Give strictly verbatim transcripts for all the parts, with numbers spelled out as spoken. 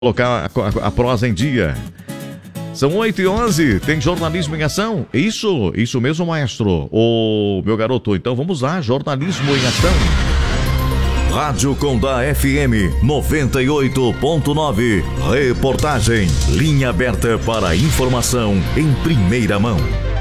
Colocar a, a, a prosa em dia. São oito e onze, tem jornalismo em ação? Isso, isso mesmo, maestro. Ô, meu garoto, então vamos lá, jornalismo em ação. Rádio Condá F M noventa e oito ponto nove. Reportagem, linha aberta para informação em primeira mão.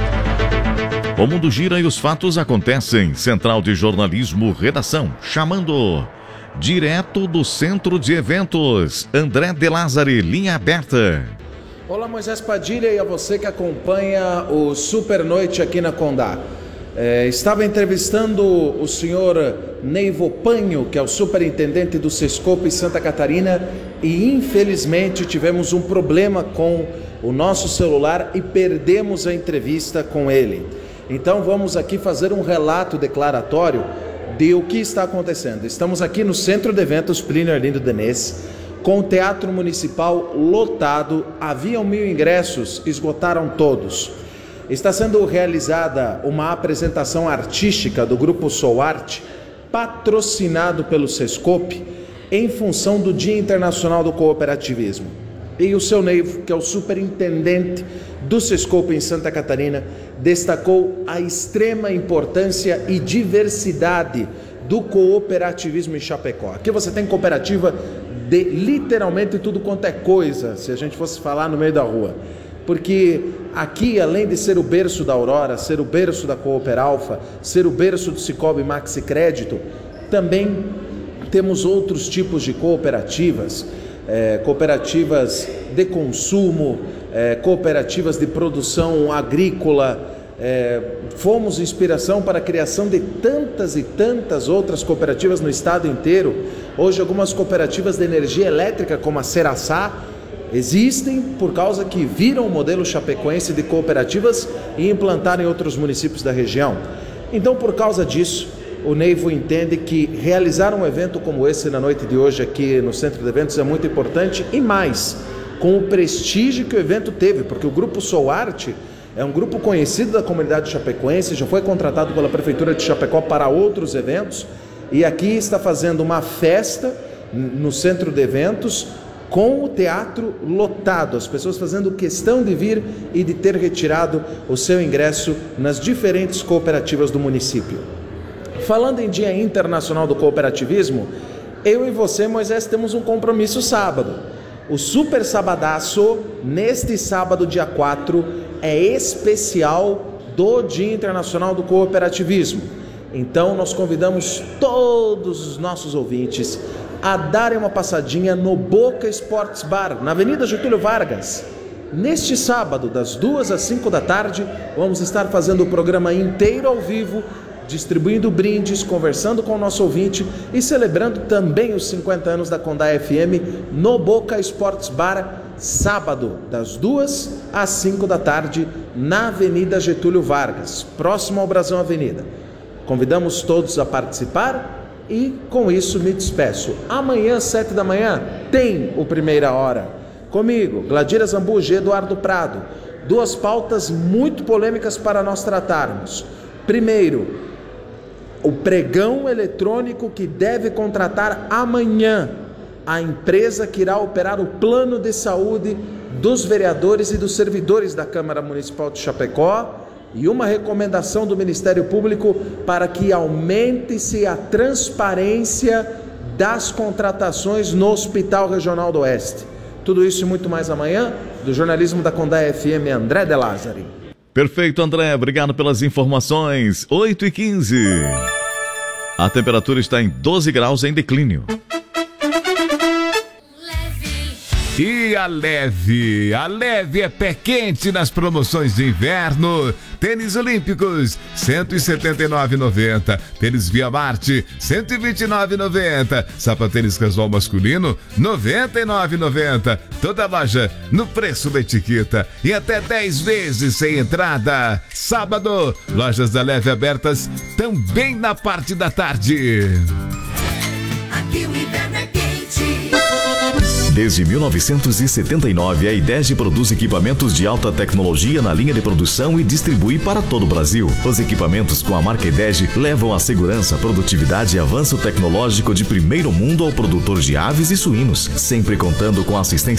O mundo gira e os fatos acontecem. Central de Jornalismo, redação, chamando... Direto do Centro de Eventos, André de Lázari, linha aberta. Olá, Moisés Padilha, e a você que acompanha o Super Noite aqui na Condá. É, estava entrevistando o senhor Neivo Panho, que é o superintendente do Sescope em Santa Catarina, e infelizmente tivemos um problema com o nosso celular e perdemos a entrevista com ele. Então vamos aqui fazer um relato declaratório de o que está acontecendo. Estamos aqui no Centro de Eventos Plínio Arlindo Denez, com o Teatro Municipal lotado. Haviam mil ingressos, esgotaram todos. Está sendo realizada uma apresentação artística do Grupo Sou Arte, patrocinado pelo Sescope, em função do Dia Internacional do Cooperativismo. E o seu Neivo, que é o superintendente do Sescope em Santa Catarina, destacou a extrema importância e diversidade do cooperativismo em Chapecó. Aqui você tem cooperativa de literalmente tudo quanto é coisa, se a gente fosse falar no meio da rua. Porque aqui, além de ser o berço da Aurora, ser o berço da Cooper Alfa, ser o berço do Cicobi Maxi Crédito, também temos outros tipos de cooperativas, é, cooperativas de consumo, é, cooperativas de produção agrícola. É, fomos inspiração para a criação de tantas e tantas outras cooperativas no estado inteiro. Hoje algumas cooperativas de energia elétrica, como a Seraçá, existem por causa que viram o modelo chapecoense de cooperativas e implantaram em outros municípios da região. Então, por causa disso, o Neivo entende que realizar um evento como esse na noite de hoje aqui no Centro de Eventos é muito importante, e mais, com o prestígio que o evento teve, porque o Grupo Sou Arte é um grupo conhecido da comunidade chapecoense, já foi contratado pela Prefeitura de Chapecó para outros eventos, e aqui está fazendo uma festa no Centro de Eventos com o teatro lotado, as pessoas fazendo questão de vir e de ter retirado o seu ingresso nas diferentes cooperativas do município. Falando em Dia Internacional do Cooperativismo, eu e você, Moisés, temos um compromisso sábado. O Super Sabadaço, neste sábado, dia quatro, é especial do Dia Internacional do Cooperativismo. Então, nós convidamos todos os nossos ouvintes a darem uma passadinha no Boca Sports Bar, na Avenida Getúlio Vargas. Neste sábado, das duas às cinco da tarde, vamos estar fazendo o programa inteiro ao vivo, distribuindo brindes, conversando com o nosso ouvinte e celebrando também os cinquenta anos da Condá F M no Boca Sports Bar, sábado, das duas às cinco da tarde, na Avenida Getúlio Vargas, próximo ao Brasão Avenida. Convidamos todos a participar e, com isso, me despeço. Amanhã, às sete da manhã, tem o Primeira Hora. Comigo, Gladira Zambuja e Eduardo Prado. Duas pautas muito polêmicas para nós tratarmos. Primeiro, o pregão eletrônico que deve contratar amanhã a empresa que irá operar o plano de saúde dos vereadores e dos servidores da Câmara Municipal de Chapecó, e uma recomendação do Ministério Público para que aumente-se a transparência das contratações no Hospital Regional do Oeste. Tudo isso e muito mais amanhã, do jornalismo da Condá F M, André de Lázari. Perfeito, André, obrigado pelas informações. oito e quinze. A temperatura está em doze graus em declínio. E a Leve, a Leve é pé quente nas promoções de inverno. Tênis olímpicos, cento e setenta e nove reais e noventa centavos. Tênis Via Marte, cento e vinte e nove reais e noventa centavos. Sapatênis casual masculino, noventa e nove reais e noventa centavos. Toda loja no preço da etiqueta e até dez vezes sem entrada. Sábado, lojas da Leve abertas também na parte da tarde. Aqui o inverno é quente. Desde mil novecentos e setenta e nove, a IDEG produz equipamentos de alta tecnologia na linha de produção e distribui para todo o Brasil. Os equipamentos com a marca IDEG levam a segurança, produtividade e avanço tecnológico de primeiro mundo ao produtor de aves e suínos, sempre contando com assistência